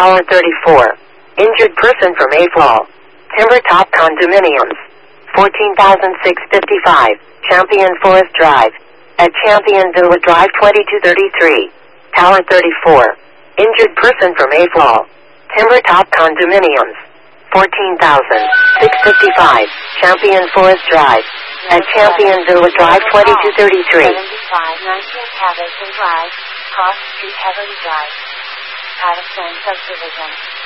Tower 34. Injured person from Mayfall. Timber Top Condominiums. 14,655. Champion Forest Drive. At Champion Villa Drive 2233. Tower 34. Injured person from Mayfall. Timber Top Condominiums. 14,655. Champion Forest Drive. At Champion Villa Drive 2233. 75 19 Havison Drive. Cross Street Heavenly Drive. Patterson Subdivision.